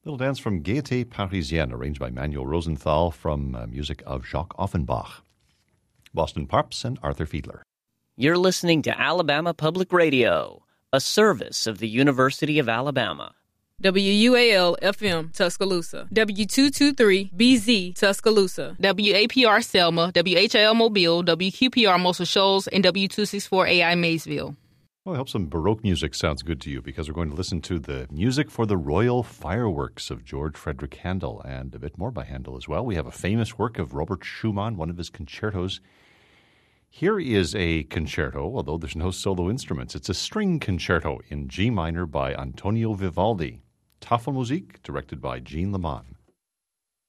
Little dance from Gaieté Parisienne, arranged by Manuel Rosenthal from music of Jacques Offenbach. Boston Parps and Arthur Fiedler. You're listening to Alabama Public Radio, a service of the University of Alabama. WUAL-FM, Tuscaloosa. W223-BZ, Tuscaloosa. WAPR Selma, WHIL Mobile, WQPR Muscle Shoals, and W264AI Maysville. Well, I hope some Baroque music sounds good to you, because we're going to listen to the music for the Royal Fireworks of George Frederick Handel, and a bit more by Handel as well. We have a famous work of Robert Schumann, one of his concertos. Here is a concerto, although there's no solo instruments. It's a string concerto in G minor by Antonio Vivaldi. Tafelmusik, directed by Jean Leman.